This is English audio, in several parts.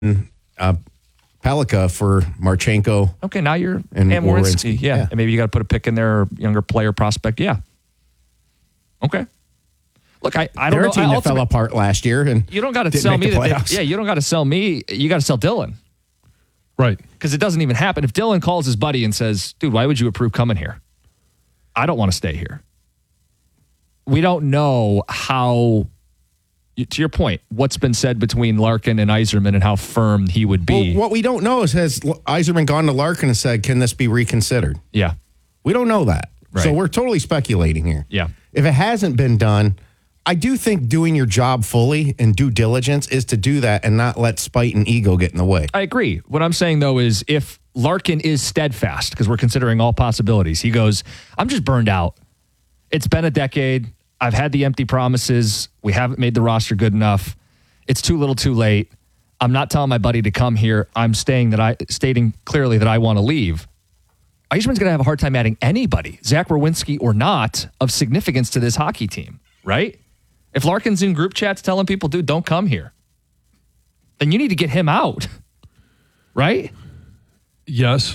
uh, Pelika for Marchenko. Okay, now you're and Werenski. Yeah, and maybe you got to put a pick in there, younger player prospect. Yeah. Okay. Look, I don't They're know. a team that fell apart last year, and you don't got to sell me that. You don't got to sell me. You got to sell Dylan, right? Because it doesn't even happen. If Dylan calls his buddy and says, "Dude, why would you approve coming here? I don't want to stay here." We don't know how. To your point, what's been said between Larkin and Yzerman and how firm he would be. Well, what we don't know is, has Yzerman gone to Larkin and said, can this be reconsidered? Yeah. We don't know that. Right. So we're totally speculating here. Yeah. If it hasn't been done, I do think doing your job fully and due diligence is to do that and not let spite and ego get in the way. I agree. What I'm saying, though, is if Larkin is steadfast, because we're considering all possibilities, he goes, I'm just burned out. It's been a decade. I've had the empty promises. We haven't made the roster good enough. It's too little too late. I'm not telling my buddy to come here. I'm stating clearly that I want to leave. Yzerman's going to have a hard time adding anybody, Zach Werenski or not, of significance to this hockey team, right? If Larkin's in group chats telling people, dude, don't come here, then you need to get him out, right? Yes.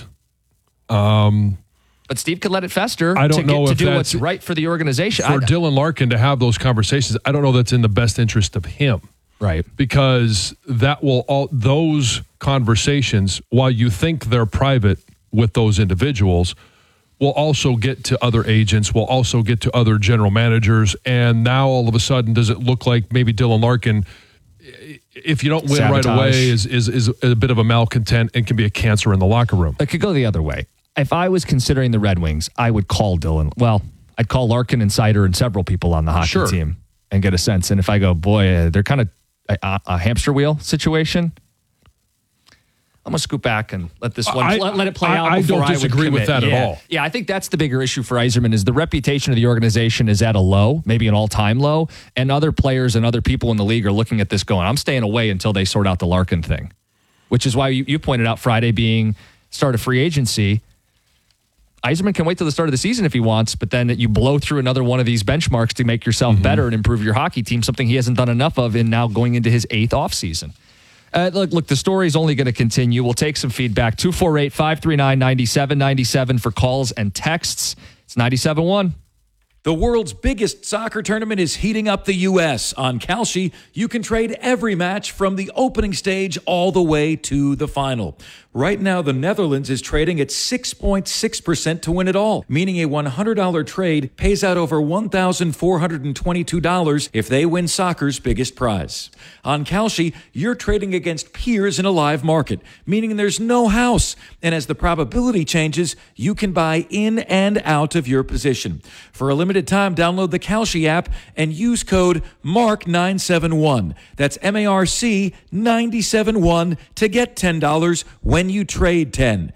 But Steve could let it fester. I don't know if to do that's what's right for the organization. For Dylan Larkin to have those conversations, I don't know that's in the best interest of him. Right. Because those conversations, while you think they're private with those individuals, will also get to other agents, will also get to other general managers. And now all of a sudden, does it look like maybe Dylan Larkin, if you don't win Sabotage. right away, is a bit of a malcontent and can be a cancer in the locker room? It could go the other way. If I was considering the Red Wings, I would call Dylan. Well, I'd call Larkin and Sider and several people on the hockey team and get a sense. And if I go, boy, they're kind of a hamster wheel situation, I'm going to scoot back and let this one let it play out. I before don't disagree with that at all. Yeah, I think that's the bigger issue for Yzerman is the reputation of the organization is at a low, maybe an all-time low, and other players and other people in the league are looking at this going, I'm staying away until they sort out the Larkin thing, which is why you pointed out Friday being start of free agency. Yzerman can wait till the start of the season if he wants, but then you blow through another one of these benchmarks to make yourself better and improve your hockey team, something he hasn't done enough of in now going into his 8th offseason. Look, the story's only going to continue. We'll take some feedback. 248-539-9797 for calls and texts. It's 97.1. The world's biggest soccer tournament is heating up the U.S. On Kalshi, you can trade every match from the opening stage all the way to the final. Right now, the Netherlands is trading at 6.6% to win it all, meaning a $100 trade pays out over $1,422 if they win soccer's biggest prize. On Kalshi, you're trading against peers in a live market, meaning there's no house. And as the probability changes, you can buy in and out of your position. For a limited time, download the Kalshi app and use code MARK971. That's MARC 971 to get $10 when you trade 10.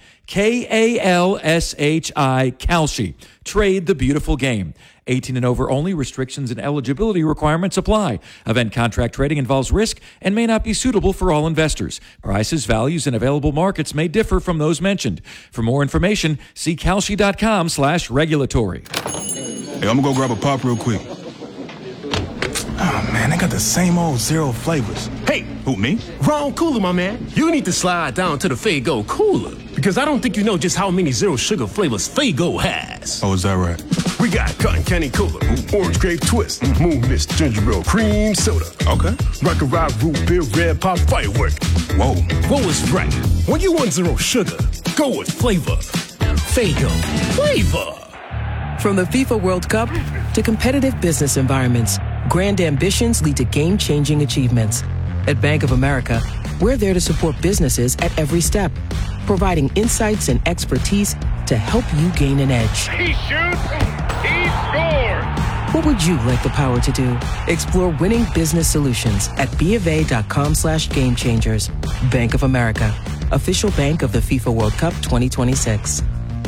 KALSHI, Kalshi. Trade the beautiful game. 18 and over only. Restrictions and eligibility requirements apply. Event contract trading involves risk and may not be suitable for all investors. Prices, values, and available markets may differ from those mentioned. For more information, see Kalshi.com/regulatory. Hey, I'm gonna go grab a pop real quick. Oh, man, they got the same old zero flavors. Hey! Who, me? Wrong cooler, my man. You need to slide down to the Faygo cooler. Because I don't think you know just how many zero sugar flavors Faygo has. Oh, is that right? We got cotton candy cola, orange grape twist, moon mist, ginger ale, cream soda. Okay. Rock and rock, root beer, red pop, firework. Whoa. What was right? When you want zero sugar, go with flavor. Faygo. Flavor. From the FIFA World Cup to competitive business environments, grand ambitions lead to game-changing achievements. At Bank of America, we're there to support businesses at every step, providing insights and expertise to help you gain an edge. He shoots, he scores! What would you like the power to do? Explore winning business solutions at BofA.com/gamechangers. Bank of America, official bank of the FIFA World Cup 2026.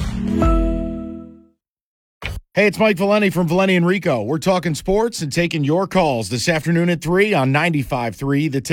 Hey, it's Mike Valeni from Valeni and Rico. We're talking sports and taking your calls this afternoon at 3 on 95.3 The Ticket.